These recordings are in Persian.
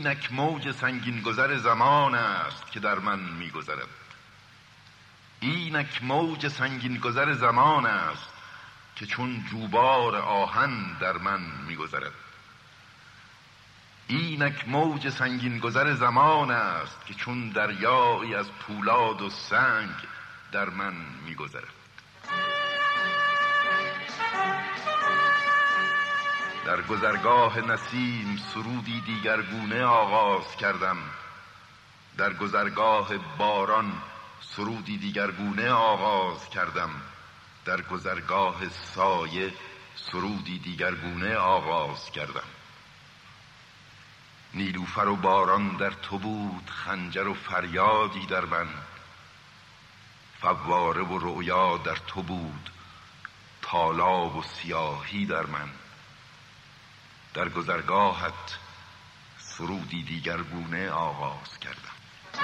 اینک موج سنگین گذر زمان است که در من میگذرد. اینک موج سنگین گذر زمان است که چون جوبار آهن در من میگذرد. اینک موج سنگین گذر زمان است که چون دریایی از پولاد و سنگ در من میگذرد. در گذرگاه نسیم سرودی دیگرگونه آغاز کردم. در گذرگاه باران سرودی دیگرگونه آغاز کردم. در گذرگاه سایه سرودی دیگرگونه آغاز کردم. نیلوفر و باران در تو بود، خنجر و فریادی در من. فواره و رؤیا در تو بود، تالاب و سیاهی در من. در گذرگاهت سرودی دیگرگونه آغاز کردم.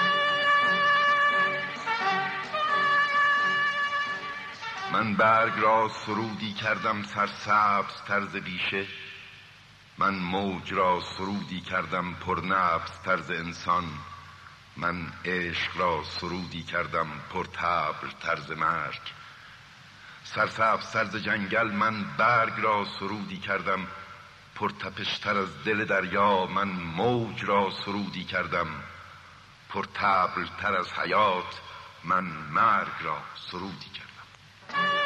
من برگ را سرودی کردم سرسبز طرز بیشه. من موج را سرودی کردم پرنبض طرز انسان. من عشق را سرودی کردم پرطبل طرز مرگ. سرسبز طرز جنگل من برگ را سرودی کردم پرتپشتر از دل دریا. من موج را سرودی کردم پرطبل تر از حیات. من مرگ را سرودی کردم.